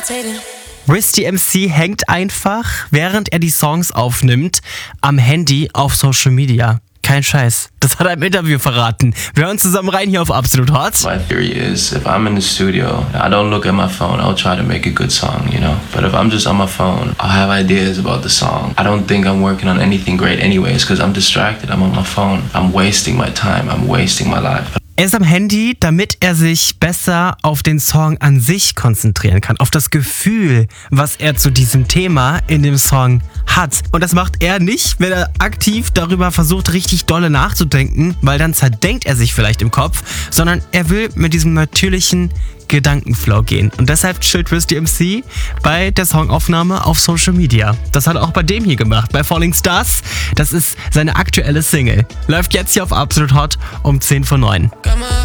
Riz MC hängt einfach, während er die Songs aufnimmt, am Handy auf Social Media. Kein Scheiß. Das hat er im Interview verraten. Wir hören zusammen rein hier auf Absolut Hot. My theory is, if I'm in the studio, I don't look at my phone, I'll try to make a good song, you know? But if I'm just on my phone, I'll have ideas about the song. I don't think I'm working on anything great anyways, because I'm distracted, I'm on my phone. I'm wasting my time, I'm wasting my life. Er ist am Handy, damit er sich besser auf den Song an sich konzentrieren kann, auf das Gefühl, was er zu diesem Thema in dem Song hat. Und das macht er nicht, wenn er aktiv darüber versucht, richtig dolle nachzudenken, weil dann zerdenkt er sich vielleicht im Kopf, sondern er will mit diesem natürlichen Gedankenflow gehen. Und deshalb chillt Riz MC bei der Songaufnahme auf Social Media. Das hat er auch bei dem hier gemacht, bei Falling Stars. Das ist seine aktuelle Single. Läuft jetzt hier auf Absolut Hot um 10 vor 9.